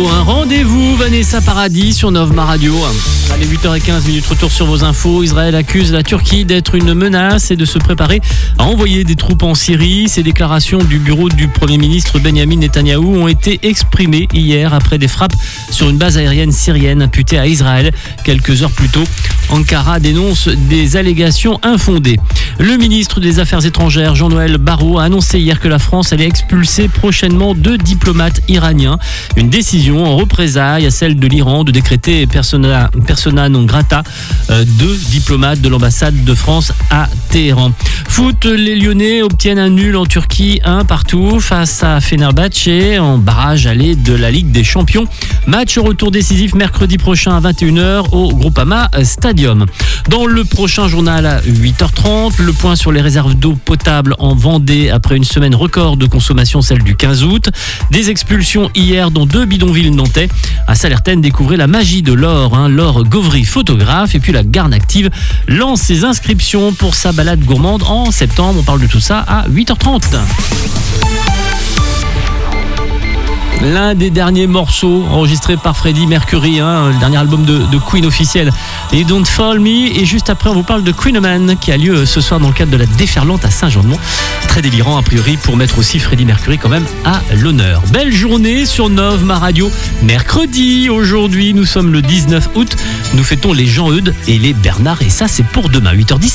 Un rendez-vous Vanessa Paradis sur Novma Radio. Allez, 8h15, retour sur vos infos. Israël accuse la Turquie d'être une menace et de se préparer à envoyer des troupes en Syrie. Ces déclarations du bureau du Premier ministre Benjamin Netanyahou ont été exprimées hier après des frappes sur une base aérienne syrienne imputée à Israël. Quelques heures plus tôt, Ankara dénonce des allégations infondées. Le ministre des Affaires étrangères, Jean-Noël Barrot, a annoncé hier que la France allait expulser prochainement 2 diplomates iraniens. Une décision en représailles à celle de l'Iran de décréter persona non grata 2 diplomates de l'ambassade de France à Téhéran. Foot, les Lyonnais obtiennent un nul en Turquie, 1-1 face à Fenerbahçe en barrage aller de la Ligue des Champions. Match retour décisif mercredi prochain à 21h au Groupama Stadium. Dans le prochain journal à 8h30, le point sur les réserves d'eau potable en Vendée après une semaine record de consommation, celle du 15 août. Des expulsions hier dans 2 bidonvilles nantais. À Salertaine, découvrez la magie de Laure. Laure Gauvry, photographe, et puis la Garde Active lance ses inscriptions pour sa balade gourmande en septembre. On parle de tout ça à 8h30. L'un des derniers morceaux enregistrés par Freddie Mercury, le dernier album de Queen officiel, et Don't Fall Me. Et juste après, on vous parle de Queen qui a lieu ce soir dans le cadre de la Déferlante à Saint-Jean-de-Mont. Très délirant a priori pour mettre aussi Freddie Mercury quand même à l'honneur. Belle journée sur Novma Radio. Mercredi, aujourd'hui, nous sommes le 19 août. Nous fêtons les Jean-Eudes et les Bernard. Et ça, c'est pour demain, 8h17.